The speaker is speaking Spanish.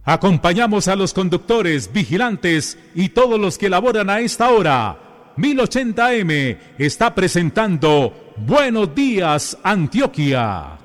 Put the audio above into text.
Acompañamos a los conductores, vigilantes y todos los que laboran a esta hora. 1080M está presentando Buenos Días, Antioquia.